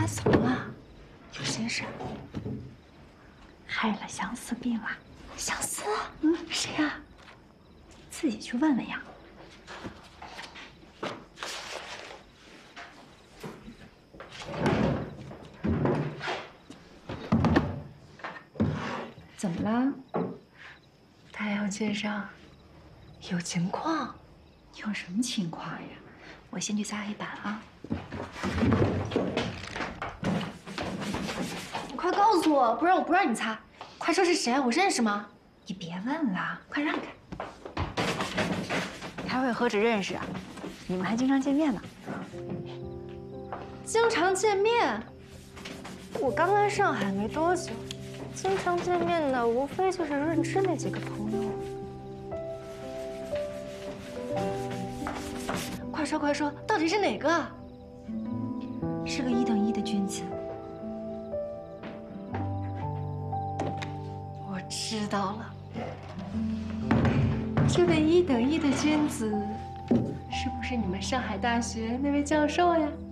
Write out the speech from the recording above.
花怎么了？有心事？害了相思病了。相思？谁呀？自己去问问呀。怎么了？ 太阳街上有情况。 有什么情况呀？我先去擦黑板啊。 你快告诉我，不然我不让你擦。快说是谁？我认识吗？ 你别问了，快让开。 开会何止认识啊，你们还经常见面呢。 经常见面？我刚来上海没多久，经常见面的无非就是润之那几个朋友。快说快说，到底是哪个？ 是个1等1的君子。 我知道了，这位1等1的君子，是不是你们上海大学那位教授呀？